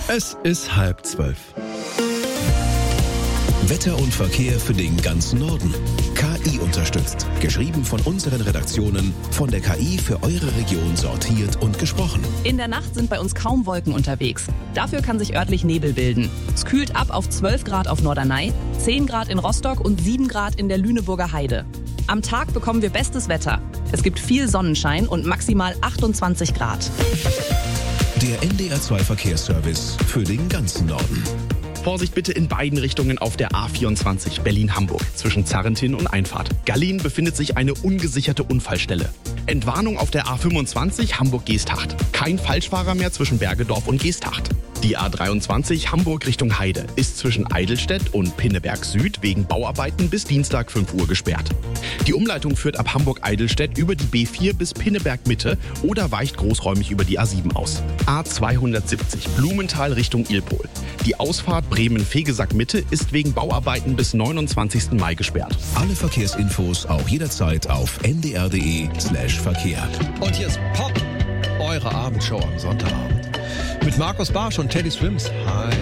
Es ist 11:30. Wetter und Verkehr für den ganzen Norden. KI unterstützt. Geschrieben von unseren Redaktionen, von der KI für eure Region sortiert und gesprochen. In der Nacht sind bei uns kaum Wolken unterwegs. Dafür kann sich örtlich Nebel bilden. Es kühlt ab auf 12 Grad auf Norderney, 10 Grad in Rostock und 7 Grad in der Lüneburger Heide. Am Tag bekommen wir bestes Wetter. Es gibt viel Sonnenschein und maximal 28 Grad. Der NDR2 Verkehrsservice für den ganzen Norden. Vorsicht bitte in beiden Richtungen auf der A24 Berlin-Hamburg zwischen Zarrentin und Einfahrt. Gallien befindet sich eine ungesicherte Unfallstelle. Entwarnung auf der A25 Hamburg-Geesthacht. Kein Falschfahrer mehr zwischen Bergedorf und Geesthacht. Die A23 Hamburg Richtung Heide ist zwischen Eidelstedt und Pinneberg Süd wegen Bauarbeiten bis Dienstag 5 Uhr gesperrt. Die Umleitung führt ab Hamburg-Eidelstedt über die B4 bis Pinneberg Mitte oder weicht großräumig über die A7 aus. A270 Blumenthal Richtung Ilpol. Die Ausfahrt Bremen-Fegesack Mitte ist wegen Bauarbeiten bis 29. Mai gesperrt. Alle Verkehrsinfos auch jederzeit auf ndr.de/Verkehr. Und hier ist Pop, eure Abendshow am Sonntagabend. Mit Markus Barsch und Teddy Swims. Hi.